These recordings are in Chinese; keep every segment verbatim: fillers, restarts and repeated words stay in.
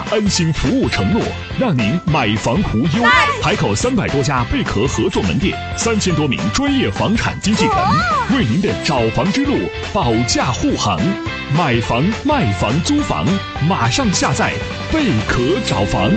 安心服务承诺，让您买房无忧。海口三百多家贝壳合作门店，三千多名专业房产经纪人，为您的找房之路保驾护航。买房、卖房、租房，马上下载贝壳找房。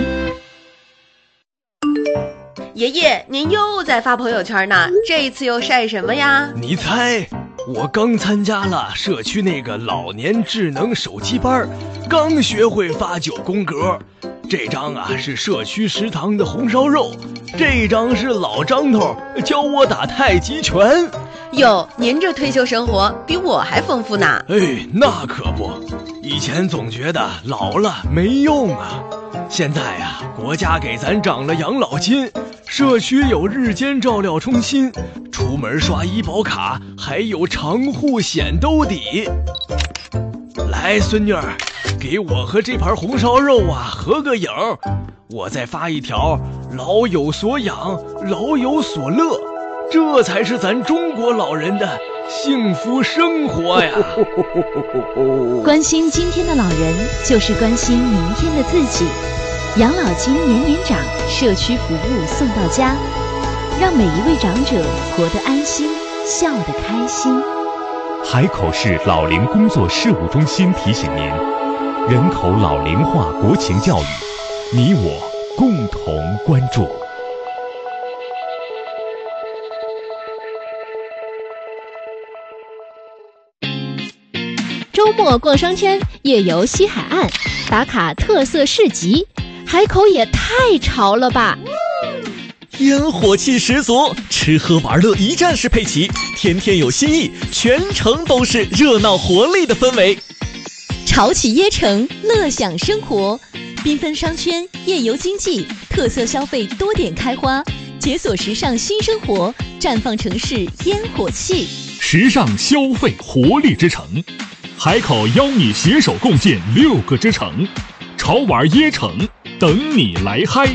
爷爷，您又在发朋友圈呢，这一次又晒什么呀？ 你猜，我刚参加了社区那个老年智能手机班，刚学会发九宫格。这张啊是社区食堂的红烧肉，这张是老张头教我打太极拳。 哟，您这退休生活比我还丰富呢。 哎，那可不，以前总觉得老了没用啊，现在啊，国家给咱涨了养老金，社区有日间照料中心，出门刷医保卡还有长户险兜底。来，孙女儿，给我和这盘红烧肉啊合个影，我再发一条老有所养，老有所乐，这才是咱中国老人的幸福生活呀。 关心今天的老人，就是关心明天的自己。养老金年年涨，社区服务送到家，让每一位长者活得安心，笑得开心。 海口市老龄工作事务中心提醒您，人口老龄化国情教育，你我共同关注。 周末逛商圈，夜游西海岸，打卡特色市集，海口也太潮了吧！ 烟火气十足，吃喝玩乐一站式配齐，天天有新意，全程都是热闹活力的氛围。 潮起椰城，乐享生活，缤纷商圈，夜游经济，特色消费多点开花，解锁时尚新生活，绽放城市烟火气。 时尚消费活力之城，海口邀你携手共建六个之城，潮玩椰城，等你来嗨。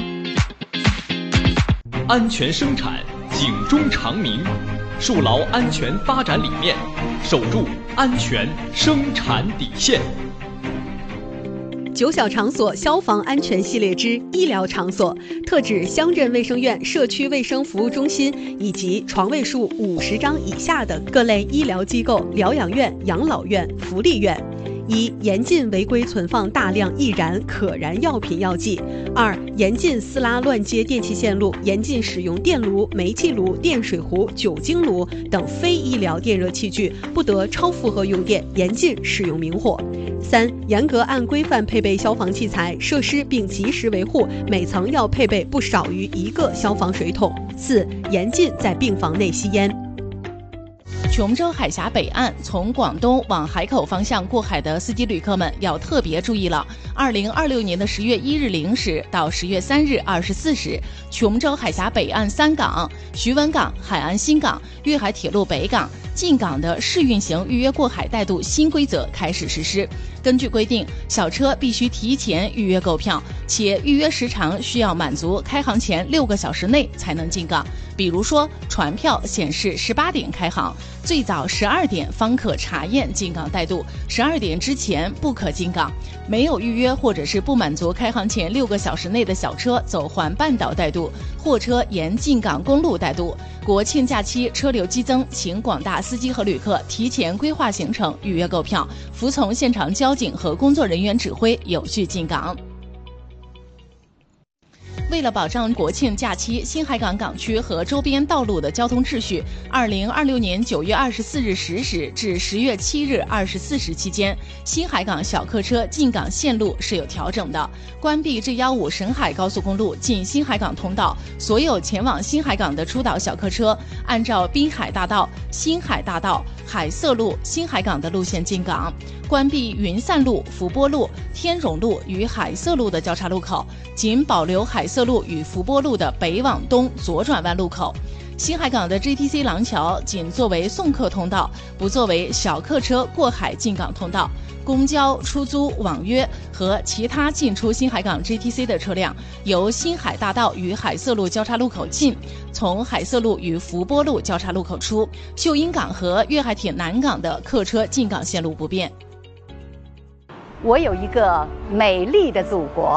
安全生产，警钟长鸣，树牢安全发展理念，守住安全生产底线。 九小场所消防安全系列之医疗场所，特指乡镇卫生院、社区卫生服务中心以及床位数五十张以下的各类医疗机构、疗养院、养老院、福利院。一、严禁违规存放大量易燃、可燃药品药剂；二、严禁撕拉乱接电气线路，严禁使用电炉、煤气炉、电水壶、酒精炉等非医疗电热器具，不得超负荷用电，严禁使用明火。三、严格按规范配备消防器材设施，并及时维护，每层要配备不少于一个消防水桶。四、严禁在病房内吸烟。 琼州海峡北岸从广东往海口方向过海的司机旅客们要特别注意了。二零二六年的十月一日零时到十月三日二十四时，琼州海峡北岸三港、徐闻港、海安新港、粤海铁路北港进港的试运行预约过海带度新规则开始实施。根据规定，小车必须提前预约购票，且预约时长需要满足开航前六个小时内才能进港。比如说，船票显示十八点开航，最早十二点方可查验进港带度，十二点之前不可进港。没有预约或者是不满足开航前六个小时内的小车走环半岛带度，货车沿进港公路带度。国庆假期车流激增，请广大司机和旅客提前规划行程，预约购票，服从现场交警和工作人员指挥，有序进港。为了保障国庆假期新海港港区和周边道路的交通秩序，二零二六年九月二十四日十时至十月七日二十四时期间，新海港小客车进港线路是有调整的。关闭 G 一五 沈海高速公路进新海港通道，所有前往新海港的出岛小客车按照滨海大道、新海大道、海色路、新海港的路线进港。关闭云散路、福波路、天荣路与海色路的交叉路口，仅保留海色路与福波路的北往东左转弯路口。新海港的 G T C 廊桥仅作为送客通道，不作为小客车过海进港通道。公交、出租、网约和其他进出新海港 G T C 的车辆，由新海大道与海色路交叉路口进，从海色路与福波路交叉路口出。秀英港和粤海铁南港的客车进港线路不变。 我有一个美丽的祖国，